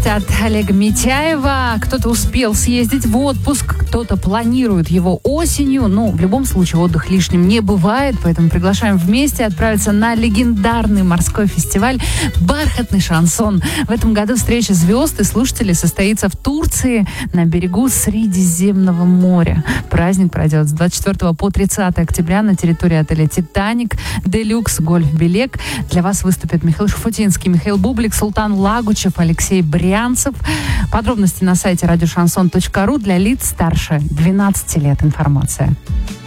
новость от Олега Митяева. Кто-то успел съездить в отпуск, кто-то планирует его осенью. Ну, в любом случае, отдых лишним не бывает, поэтому приглашаем вместе отправиться на легендарный морской фестиваль «Бархатный шансон». В этом году встреча звезд и слушателей состоится в Турции на берегу Средиземного моря. Праздник пройдет с 24 по 30 октября на территории отеля «Титаник», «Делюкс», «Гольф-Белек». Для вас выступят Михаил Шафутинский, Михаил Бублик, Султан Лагучев, Алексей Брянцев. Подробности на сайте радиошансон.ру для лиц старше 12 лет. Информация.